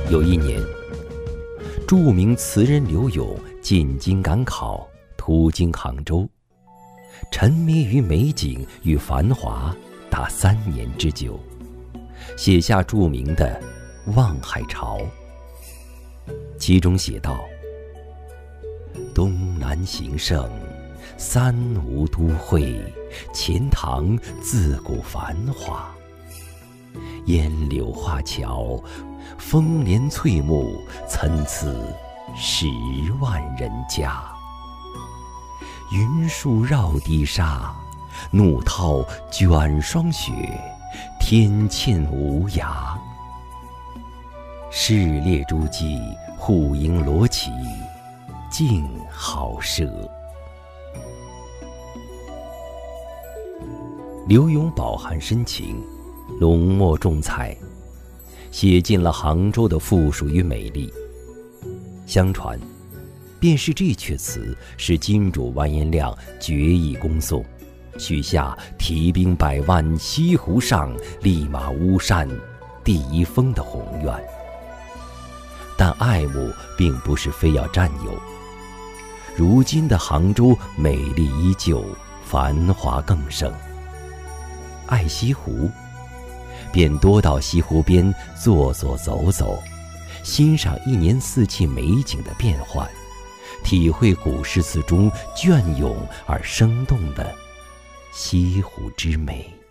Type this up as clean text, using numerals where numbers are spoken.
有一年，著名词人柳永进京赶考，途经杭州，沉迷于美景与繁华达3年之久，写下著名的《望海潮》。其中写道：东南形胜，三吴都会，钱塘自古繁华。烟柳画桥，风帘翠幕，参差10万人家。云树绕堤沙，怒涛卷霜雪，天堑无涯。市列诸暨，户牨罗绮，静好奢。柳永饱含深情，浓墨重彩，写尽了杭州的富庶与美丽。相传，便是这阙词使金主完颜亮决意攻宋，许下提兵100万，西湖上，立马巫山第1峰的宏愿。但爱慕并不是非要占有。如今的杭州美丽依旧，繁华更盛。爱西湖，便多到西湖边坐坐走走，欣赏一年四季美景的变换，体会古诗词中隽永而生动的西湖之美。